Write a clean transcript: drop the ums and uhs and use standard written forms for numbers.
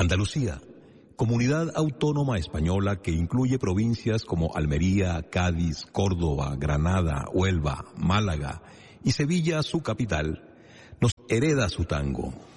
Andalucía, comunidad autónoma española que incluye provincias como Almería, Cádiz, Córdoba, Granada, Huelva, Málaga y Sevilla, su capital, nos hereda su tango.